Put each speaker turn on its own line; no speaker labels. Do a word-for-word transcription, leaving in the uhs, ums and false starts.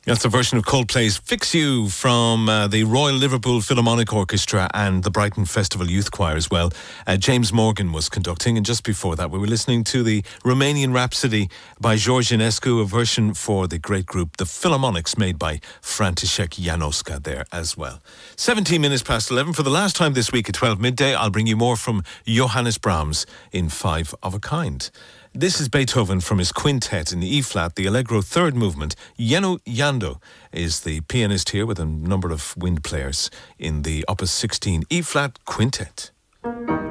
That's a version of Coldplay's Fix You from uh, the Royal Liverpool Philharmonic Orchestra and the Brighton Festival Youth Choir as well. Uh, James Morgan was conducting, and just before that we were listening to the Romanian Rhapsody by George Enescu, a version for the great group The Philharmonics made by František Janouska there as well. seventeen minutes past eleven. For the last time this week at twelve midday, I'll bring you more from Johannes Brahms in Five of a Kind. This is Beethoven from his quintet in the E-flat, the Allegro third movement. Jenő Jandó is the pianist here with a number of wind players in the Opus sixteen E-flat quintet.